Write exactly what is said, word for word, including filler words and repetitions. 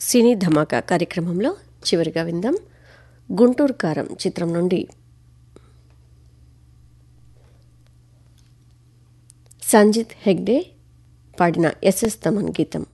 సినీ ధమాకా కార్యక్రమంలో చివరిగా విందాం గుంటూరు కారం చిత్రం నుండి సంజిత్ హెగ్డే పాడిన ఎస్ఎస్ తమన్ గీతం.